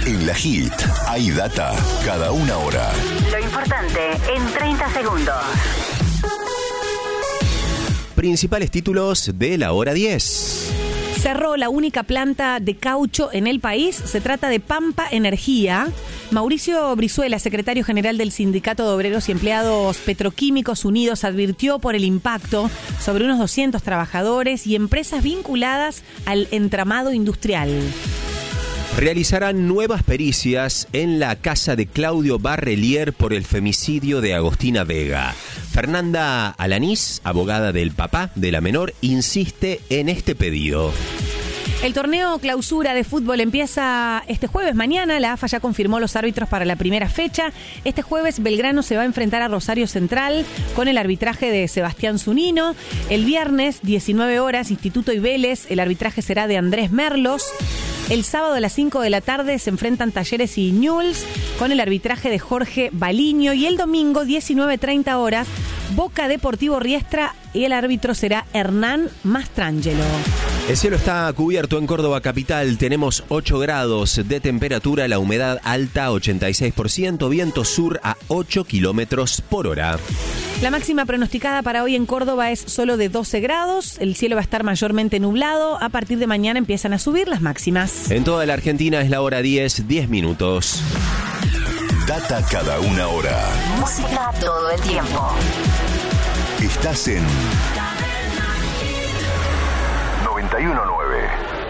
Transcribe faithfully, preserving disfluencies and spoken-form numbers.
En la Hit hay data cada una hora. Lo importante en treinta segundos. Principales títulos de la hora diez. Cerró la única planta de caucho en el país. Se trata de Pampa Energía. Mauricio Brizuela, secretario general del Sindicato de Obreros y Empleados Petroquímicos Unidos, advirtió por el impacto sobre unos doscientos trabajadores y empresas vinculadas al entramado industrial. Realizarán nuevas pericias en la casa de Claudio Barrelier por el femicidio de Agostina Vega. Fernanda Alanís, abogada del papá de la menor, insiste en este pedido. El torneo clausura de fútbol empieza este jueves. Mañana la A F A ya confirmó los árbitros para la primera fecha. Este jueves Belgrano se va a enfrentar a Rosario Central con el arbitraje de Sebastián Zunino. El viernes, diecinueve horas, Instituto y Vélez. El arbitraje será de Andrés Merlos. El sábado a las cinco de la tarde se enfrentan Talleres y Newell's con el arbitraje de Jorge Baliño. Y el domingo, diecinueve treinta horas, Boca Deportivo Riestra y el árbitro será Hernán Mastrangelo. El cielo está cubierto en Córdoba capital, tenemos ocho grados de temperatura, la humedad alta ochenta y seis por ciento, viento sur a ocho kilómetros por hora. La máxima pronosticada para hoy en Córdoba es solo de doce grados, el cielo va a estar mayormente nublado, a partir de mañana empiezan a subir las máximas. En toda la Argentina es la hora diez, diez minutos. Data cada una hora. Música todo el tiempo. Estás en noventa y uno nueve.